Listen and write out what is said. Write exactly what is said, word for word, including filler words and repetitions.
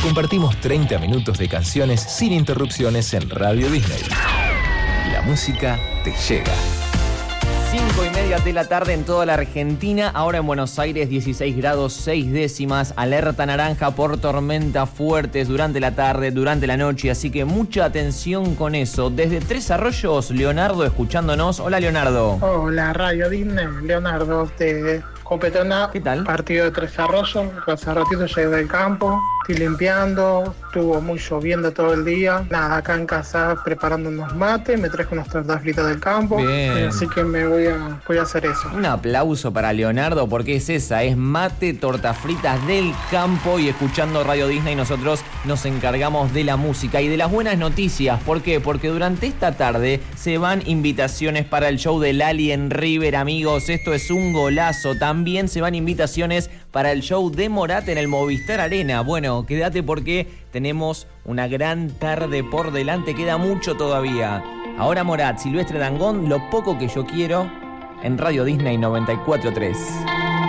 Compartimos treinta minutos de canciones sin interrupciones en Radio Disney. La música te llega. Cinco y media de la tarde en toda la Argentina. Ahora en Buenos Aires, dieciséis grados seis décimas. Alerta naranja por tormentas fuertes durante la tarde, durante la noche. Así que mucha atención con eso. Desde Tres Arroyos, Leonardo escuchándonos. Hola, Leonardo. Hola, Radio Disney. Leonardo de Copetona. ¿Qué tal? Partido de Tres Arroyos. Hace ratito llegué del campo. Estoy limpiando. Estuvo muy lloviendo todo el día. Nada, acá en casa preparando unos mates. Me traje unas tortas fritas del campo. Bien. Así que me voy a, voy a hacer eso. Un aplauso para Leonardo porque es esa, es mate, tortas fritas del campo y escuchando Radio Disney nosotros nos encargamos de la música y de las buenas noticias. ¿Por qué? Porque durante esta tarde se van invitaciones para el show del Alien River, amigos. Esto es un golazo. También se van invitaciones para el show de Morat en el Movistar Arena. Bueno, quédate porque tenemos una gran tarde por delante, queda mucho todavía. Ahora Morat, Silvestre Dangond, Lo poco que yo quiero, en Radio Disney noventa y cuatro punto tres.